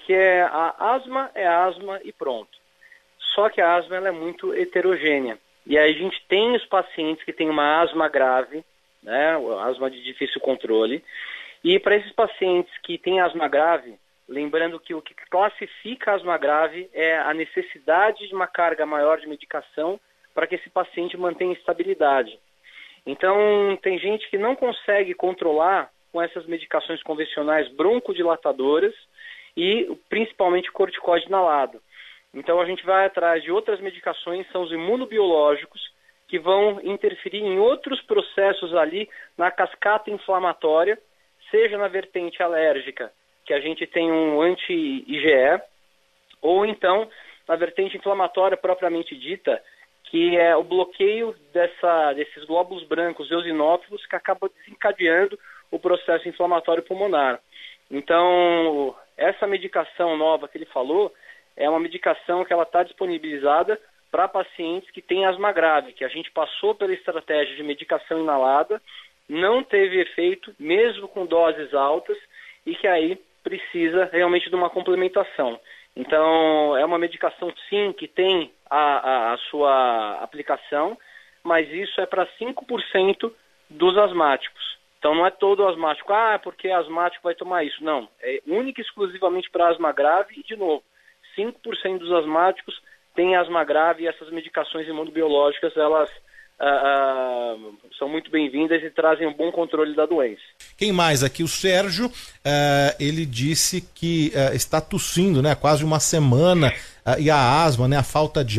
porque a asma é asma e pronto. Só que a asma ela é muito heterogênea. E aí a gente tem os pacientes que têm uma asma grave, né, asma de difícil controle. E para esses pacientes que têm asma grave, lembrando que o que classifica a asma grave é a necessidade de uma carga maior de medicação para que esse paciente mantenha estabilidade. Então, tem gente que não consegue controlar com essas medicações convencionais broncodilatadoras e principalmente corticoide inalado. Então, a gente vai atrás de outras medicações, são os imunobiológicos, que vão interferir em outros processos ali na cascata inflamatória, seja na vertente alérgica, que a gente tem um anti-IgE, ou então na vertente inflamatória propriamente dita, que é o bloqueio desses glóbulos brancos eosinófilos que acaba desencadeando o processo inflamatório pulmonar. Então, essa medicação nova que ele falou é uma medicação que ela está disponibilizada para pacientes que têm asma grave, que a gente passou pela estratégia de medicação inalada, não teve efeito, mesmo com doses altas, e que aí precisa realmente de uma complementação. Então, é uma medicação, sim, que tem a sua aplicação, mas isso é para 5% dos asmáticos. Então, não é todo asmático, porque asmático vai tomar isso. Não, é única e exclusivamente para asma grave e, de novo, 5% dos asmáticos têm asma grave e essas medicações imunobiológicas, elas são muito bem-vindas e trazem um bom controle da doença. Quem mais aqui? O Sérgio, ele disse que está tossindo, né, quase uma semana, e a asma, né, a falta de